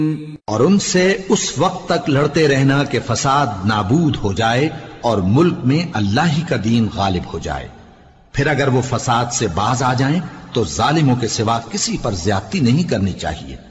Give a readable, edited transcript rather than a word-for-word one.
और उनसे उस वक्त तक लड़ते रहना कि फसाद नाबूद हो जाए और मुल्क में अल्लाह ही का दीन गालिब हो जाए। फिर अगर वो फसाद से बाज आ जाएं तो जालिमों के सिवा किसी पर ज्यादती नहीं करनी चाहिए।